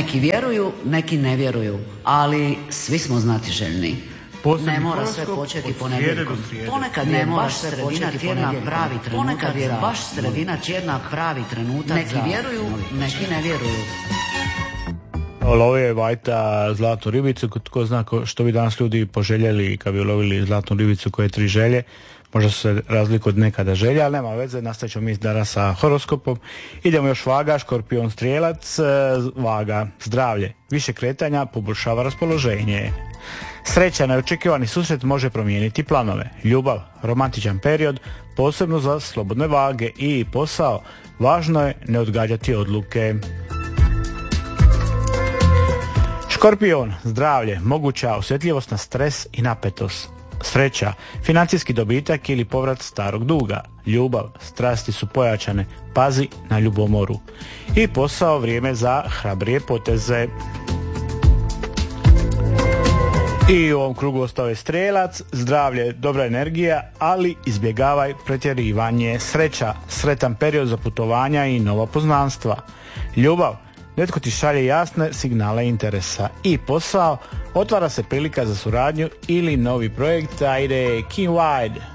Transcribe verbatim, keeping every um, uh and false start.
Neki vjeruju, neki ne vjeruju, ali svi smo znatiželjni. Posebni ne mora horoskop sve početi od ponedjeljkom. srijede do srijede. Ponekad je baš sredina tjedna pravi trenutak. Ponekad je baš sredina tjedna pravi trenutak. Neki vjeruju, neki ne vjeruju. Lovio je Vajta zlatnu ribicu, tko zna što bi danas ljudi poželjeli kad bi lovili zlatnu ribicu koje tri želje. Možda su se razliku od nekada želja, ali nema veze, nastavit ćemo mi danas sa horoskopom. Idemo još vaga, škorpion, strijelac, vaga, zdravlje, više kretanja, poboljšava raspoloženje. Sreća, neočekivani susret može promijeniti planove. Ljubav, romantičan period, posebno za slobodne vage i posao, važno je ne odgađati odluke. Škorpion, zdravlje, moguća osjetljivost na stres i napetost. Sreća, financijski dobitak ili povrat starog duga. Ljubav, strasti su pojačane, pazi na ljubomoru. I posao, vrijeme za hrabrije poteze. I u ovom krugu ostao je strijelac, zdravlje, dobra energija, ali izbjegavaj pretjerivanje. Sreća, sretan period za putovanja i nova poznanstva. Ljubav, netko ti šalje jasne signale interesa. I posao, otvara se prilika za suradnju ili novi projekt, ajde, King Wide.